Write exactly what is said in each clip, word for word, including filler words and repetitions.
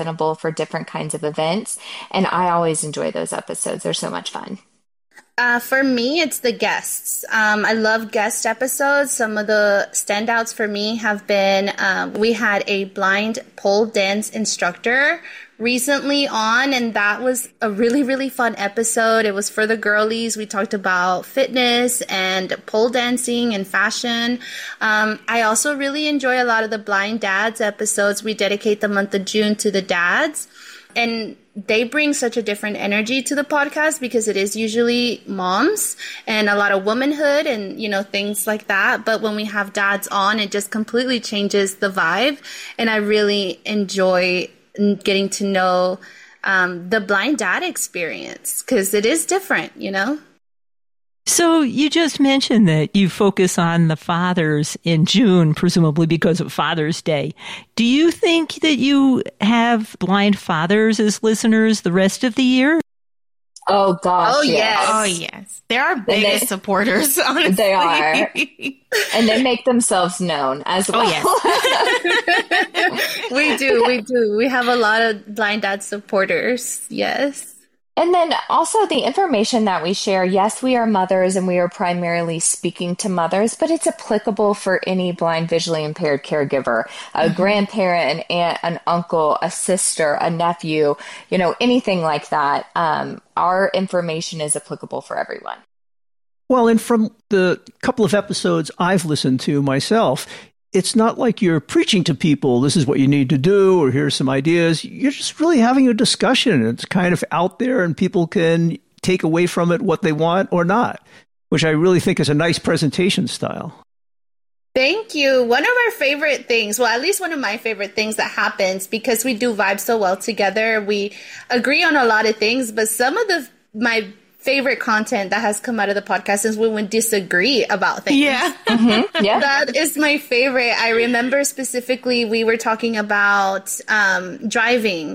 for different kinds of events. And I always enjoy those episodes. They're so much fun. Uh, for me, it's the guests. Um, I love guest episodes. Some of the standouts for me have been, um, we had a blind pole dance instructor recently on, and that was a really, really fun episode. It was for the girlies. We talked about fitness and pole dancing and fashion. Um, I also really enjoy a lot of the blind dads episodes. We dedicate the month of June to the dads. And they bring such a different energy to the podcast because it is usually moms and a lot of womanhood and, you know, things like that. But when we have dads on, it just completely changes the vibe. And I really enjoy getting to know um, the blind dad experience because it is different, you know? So you just mentioned that you focus on the fathers in June, presumably because of Father's Day. Do you think that you have blind fathers as listeners the rest of the year? Oh, gosh. Oh, yes. yes. Oh, yes. They're our biggest they, supporters, honestly. They are. And they make themselves known as well. Oh, yes. We do. We do. We have a lot of blind dad supporters. Yes. And then also the information that we share, yes, we are mothers and we are primarily speaking to mothers, but it's applicable for any blind visually impaired caregiver, a mm-hmm. grandparent, an aunt, an uncle, a sister, a nephew, you know, anything like that. Um, our information is applicable for everyone. Well, and from the couple of episodes I've listened to myself, it's not like you're preaching to people, this is what you need to do, or here's some ideas. You're just really having a discussion. It's kind of out there and people can take away from it what they want or not, which I really think is a nice presentation style. Thank you. One of our favorite things, well, at least one of my favorite things that happens because we do vibe so well together. We agree on a lot of things, but some of the my favorite content that has come out of the podcast is when we disagree about things. Yeah. Mm-hmm. Yeah. That is my favorite. I remember specifically we were talking about um, driving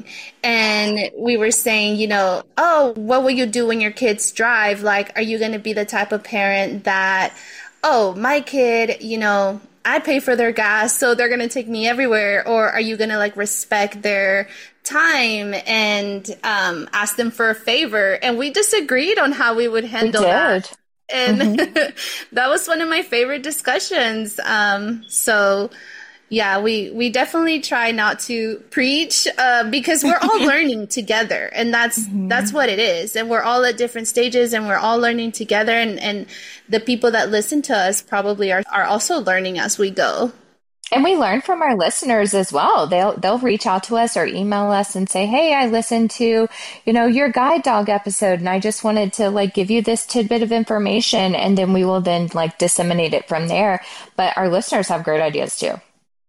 and we were saying, you know, oh, what will you do when your kids drive? Like, are you going to be the type of parent that, oh, my kid, you know, I pay for their gas, so they're going to take me everywhere? Or are you going to like respect their time and um, ask them for a favor? And we disagreed on how we would handle we that. And mm-hmm. that was one of my favorite discussions. Um, so yeah, we, we definitely try not to preach uh, because we're all learning together, and that's mm-hmm. that's what it is. And we're all at different stages and we're all learning together. And, and the people that listen to us probably are, are also learning as we go. And we learn from our listeners as well. They'll they'll reach out to us or email us and say, hey, I listened to, you know, your guide dog episode and I just wanted to like give you this tidbit of information. And then we will then like disseminate it from there. But our listeners have great ideas too.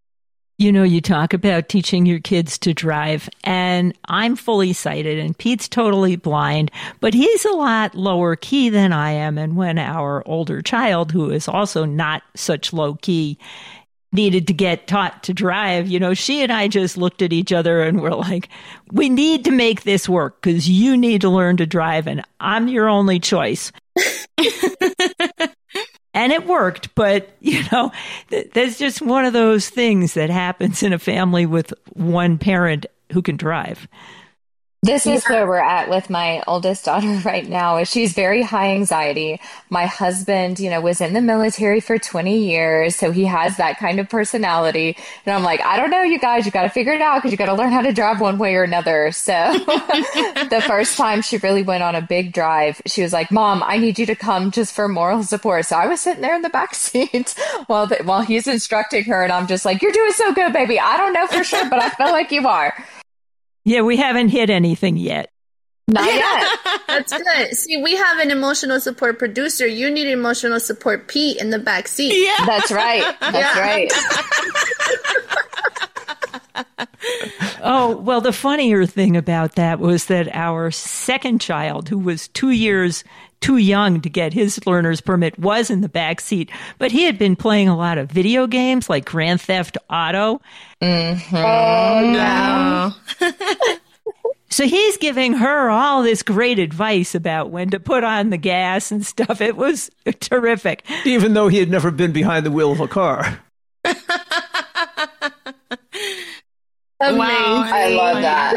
You know, you talk about teaching your kids to drive, and I'm fully sighted, and Pete's totally blind, but he's a lot lower key than I am. And when our older child, who is also not such low key, needed to get taught to drive, you know, she and I just looked at each other and were like, we need to make this work because you need to learn to drive, and I'm your only choice. And it worked, but, you know, th- there's just one of those things that happens in a family with one parent who can drive. This is where we're at with my oldest daughter right now. Is she's very high anxiety. My husband, you know, was in the military for twenty years, so he has that kind of personality. And I'm like, I don't know, you guys, you got to figure it out because you got to learn how to drive one way or another. So the first time she really went on a big drive, she was like, Mom, I need you to come just for moral support. So I was sitting there in the back seat while the, while he's instructing her, and I'm just like, you're doing so good, baby. I don't know for sure, but I feel like you are. Yeah, we haven't hit anything yet. Not yet. That's good. See, we have an emotional support producer. You need emotional support Pete in the back seat. Yeah. That's right. That's Yeah. right. Oh, well, the funnier thing about that was that our second child, who was two years too young to get his learner's permit, was in the back seat, but he had been playing a lot of video games like Grand Theft Auto. Mm-hmm. Oh, no. So he's giving her all this great advice about when to put on the gas and stuff. It was terrific. Even though he had never been behind the wheel of a car. Amazing. Wow. I love that.